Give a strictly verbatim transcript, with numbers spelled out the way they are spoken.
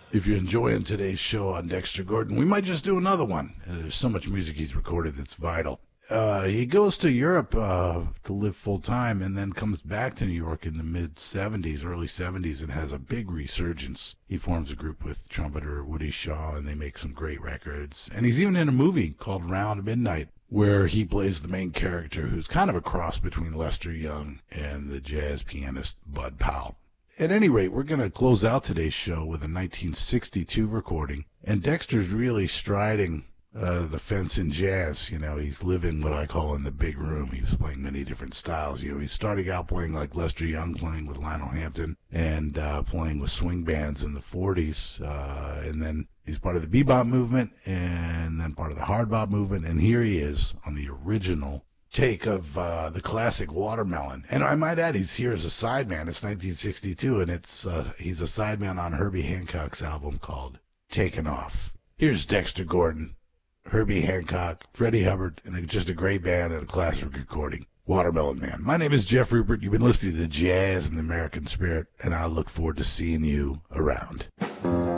If you're enjoying today's show on Dexter Gordon, we might just do another one. Uh, there's so much music he's recorded that's vital. Uh, he goes to Europe uh, to live full-time and then comes back to New York in the mid-seventies, early seventies, and has a big resurgence. He forms a group with trumpeter Woody Shaw, and they make some great records. And he's even in a movie called Round Midnight, where he plays the main character, who's kind of a cross between Lester Young and the jazz pianist Bud Powell. At any rate, we're going to close out today's show with a nineteen sixty-two recording, and Dexter's really striding uh, the fence in jazz. You know, he's living what I call in the big room. He's playing many different styles. You know, he's starting out playing like Lester Young, playing with Lionel Hampton, and uh, playing with swing bands in the forties, uh, and then he's part of the bebop movement, and then part of the hard bop movement, and here he is on the original take of uh, the classic Watermelon. And I might add, he's here as a sideman. It's nineteen sixty-two, and it's uh, he's a sideman on Herbie Hancock's album called Taken Off. Here's Dexter Gordon, Herbie Hancock, Freddie Hubbard, and just a great band and a classic recording, Watermelon Man. My name is Jeff Rupert. You've been listening to Jazz and the American Spirit, and I look forward to seeing you around.